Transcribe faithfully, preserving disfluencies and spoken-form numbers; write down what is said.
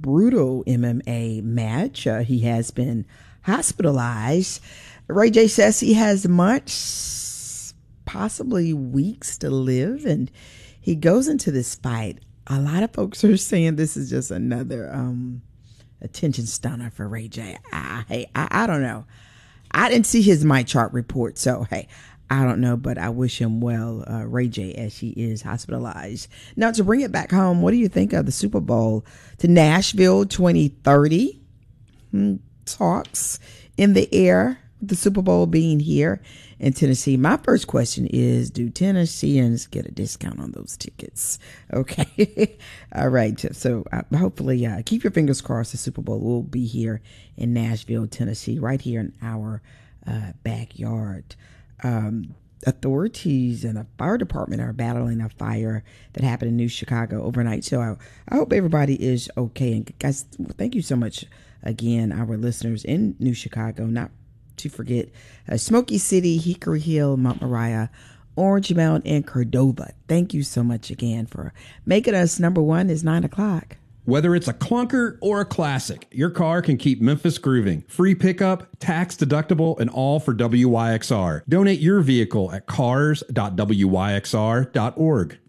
brutal M M A match. Uh, he has been hospitalized. Ray J says he has months, possibly weeks to live, and he goes into this fight. A lot of folks are saying this is just another um, attention stunner for Ray J. I, hey, I, I don't know. I didn't see his My Chart report, so hey, I don't know, but I wish him well, uh, Ray J, as he is hospitalized. Now, to bring it back home, what do you think of the Super Bowl to Nashville twenty thirty? Hmm, talks in the air, the Super Bowl being here in Tennessee. My first question is, do Tennesseans get a discount on those tickets? Okay. All right. So uh, hopefully uh, keep your fingers crossed. The Super Bowl will be here in Nashville, Tennessee, right here in our uh, backyard. Um, authorities and the fire department are battling a fire that happened in New Chicago overnight. So I, I hope everybody is okay. And guys, thank you so much again, our listeners in New Chicago, not to forget uh, Smoky City, Hickory Hill, Mount Moriah, Orange Mound, and Cordova. Thank you so much again for making us number one. Is nine o'clock. Whether it's a clunker or a classic, your car can keep Memphis grooving. Free pickup, tax deductible, and all for W Y X R. Donate your vehicle at cars dot W Y X R dot org.